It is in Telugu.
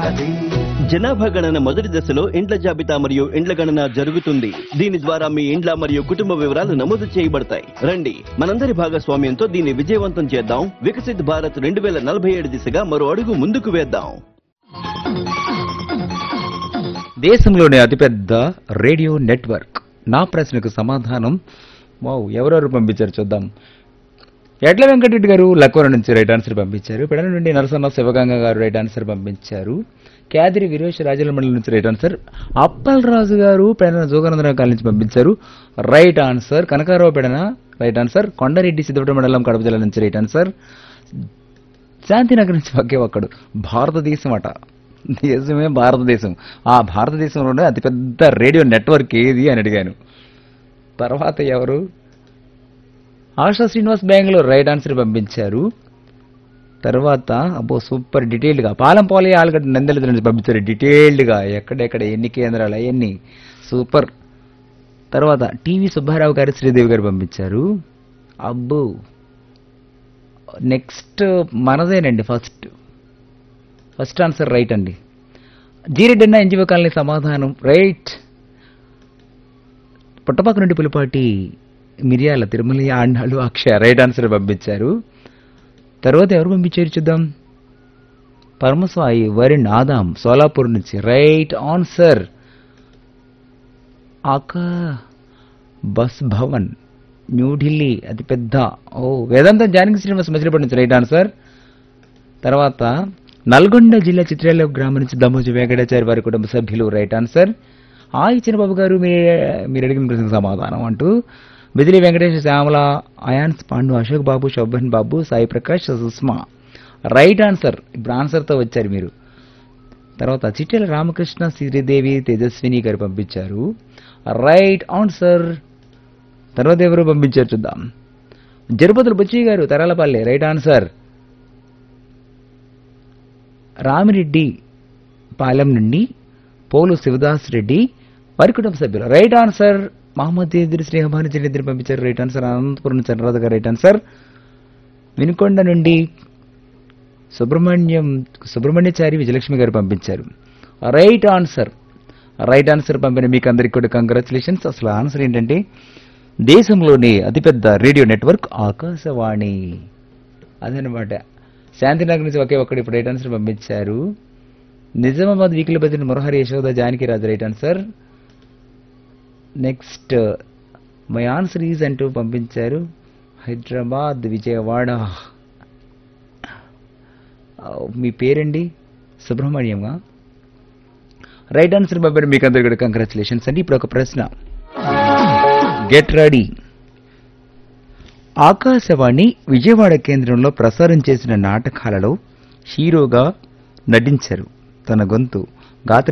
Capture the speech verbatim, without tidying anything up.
అది. జనాభా గణన మొదటి దశలో ఇండ్ల జాబితా మరియు ఇండ్ల గణన జరుగుతుంది. దీని ద్వారా మీ ఇండ్ల మరియు కుటుంబ వివరాలు నమోదు చేయబడతాయి. రండి, మనందరి భాగస్వామ్యంతో దీన్ని విజయవంతం చేద్దాం. వికసిత్ భారత్ రెండు వేల నలభై ఏడు దిశగా మరో అడుగు ముందుకు వేద్దాం. దేశంలోనే అతిపెద్ద రేడియో నెట్వర్క్. నా ప్రశ్నకు సమాధానం వావ్, ఎవరెవరు పంపించారు చూద్దాం. ఎడ్ల వెంకటరెడ్డి గారు లక్వర నుంచి రైట్ ఆన్సర్ పంపించారు. పెడల నుండి నరసన్న శివగంగ గారు రైట్ ఆన్సర్ పంపించారు. క్యాదిరి వీరేష్ రాజల మండలి నుంచి రైట్ ఆన్సర్. అప్పల్ రాజు గారు పెడన జోగానందరావు కాలనీ నుంచి పంపించారు right answer. Kanakarao Pedana right answer. Kondareddy సిద్ధపట మండలం కడప జిల్లా నుంచి రైట్ ఆన్సర్. శాంతినగర్ నుంచి ఒకే ఒక్కడు భారతదేశం అట. దేశమే భారతదేశం. ఆ భారతదేశంలోనే అతిపెద్ద రేడియో నెట్వర్క్ ఏది అని అడిగాను. తర్వాత ఎవరు? ఆశా శ్రీనివాస్ బెంగళూరు రైట్ ఆన్సర్ పంపించారు. తర్వాత అబ్బో సూపర్ డీటెయిల్డ్గా పాలంపాలి ఆలుగడ్డ నందెల నుంచి పంపించారు. డీటెయిల్డ్గా ఎక్కడెక్కడ ఎన్ని కేంద్రాలు అవన్నీ సూపర్. తర్వాత టీవీ సుబ్బారావు గారు శ్రీదేవి గారు పంపించారు. అబ్బో next మనదేనండి first first answer right అండి. జీరెడ్డన్న ఎన్జిఓ కాలనీ సమాధానం రైట్. పుట్టపాక నుండి పులిపాటి మిరియాల తిరుమల ఆండాలు అక్షయ రైట్ ఆన్సర్ పంపించారు. తర్వాత ఎవరు పంపించారు చూద్దాం. పరమస్వాయి వరుణ్ ఆదాం సోలాపూర్ నుంచి right answer. ఆకా bus Bhavan New Delhi అతిపెద్ద ఓ వేదాంత జానకి శ్రీనివాస్ మచిలీపట్నం నుంచి రైట్ ఆన్సర్. తర్వాత నల్గొండ జిల్లా చిత్రాల గ్రామం నుంచి దమోజు వెంకటాచారి వారి కుటుంబ సభ్యులు రైట్ ఆన్సర్. ఆ ఇచ్చిన బాబు గారు మీ మీరు అడిగిన ప్రశ్నకు సమాధానం అంటూ బిజిలీ వెంకటేష్ శ్యామల అయాన్స్ పాండు అశోక్ బాబు శోభన్ బాబు సాయి ప్రకాష్ సుష్మా రైట్ ఆన్సర్. ఇప్పుడు ఆన్సర్తో వచ్చారు మీరు. తర్వాత చిట్టెల రామకృష్ణ శ్రీదేవి తేజస్విని గారు పంపించారు రైట్ ఆన్సర్. తర్వాత ఎవరు పంపించారు చూద్దాం. జరుపతుల బుచ్చి గారు తరాలపల్లి రైట్ ఆన్సర్. రామిరెడ్డి పాలెం నుండి పోలు శివదాస్ రెడ్డి వారి కుటుంబ సభ్యులు రైట్ ఆన్సర్. మహమ్మద్ ఎదురు స్నేహభాను చెల్లిద్దరు పంపించారు రైట్ ఆన్సర్. అనంతపురం చంద్రరాధ గారు రైట్ ఆన్సర్. వినుకొండ నుండి సుబ్రహ్మణ్యం సుబ్రహ్మణ్యచారి విజయలక్ష్మి గారు పంపించారు రైట్ ఆన్సర్. రైట్ ఆన్సర్ పంపిన మీకు అందరికీ కూడా కంగ్రాచులేషన్స్. అసలు ఆన్సర్ ఏంటంటే దేశంలోనే అతిపెద్ద రేడియో నెట్వర్క్ ఆకాశవాణి అదనమాట. శాంతినగర్ నుంచి ఒకే ఒక్కడు ఇప్పుడు రైట్ ఆన్సర్ పంపించారు. నిజామాబాద్ వీకిలి బదిన మురహరి యశోద జానకి రాజు right answer. Next my answer is అంటూ పంపించారు హైదరాబాద్ విజయవాడ. మీ పేరండి సుబ్రహ్మణ్యంగా రైట్ ఆన్సర్ పంపారు. మీకు అందరు కూడా కంగ్రాచులేషన్స్ అండి. ఇప్పుడు ఒక ప్రశ్న గెట్ రెడీ. ఆకాశవాణి విజయవాడ కేంద్రంలో ప్రసారం చేసిన నాటకాలలో హీరోగా నటించారు. తన గొంతు గాత్ర